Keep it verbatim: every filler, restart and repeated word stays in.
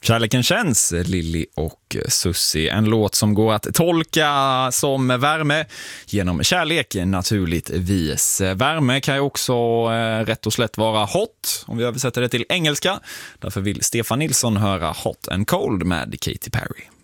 Kärleken känns, Lilly och Susie. En låt som går att tolka som värme genom kärlek naturligtvis. Värme kan ju också eh, rätt och slätt vara hot om vi översätter det till engelska. Därför vill Stefan Nilsson höra Hot and Cold med Katy Perry.